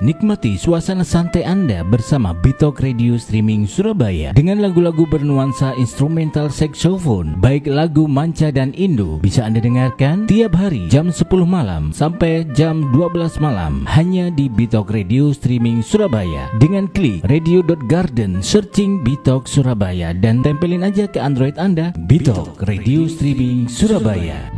Nikmati suasana santai Anda bersama Bitok Radio Streaming Surabaya dengan lagu-lagu bernuansa instrumental saxophone, baik lagu manca dan Indo, bisa Anda dengarkan tiap hari jam 10 malam sampai jam 12 malam hanya di Bitok Radio Streaming Surabaya. Dengan klik radio.garden, searching Bitok Surabaya dan tempelin aja ke Android Anda Bitok Radio Streaming Surabaya.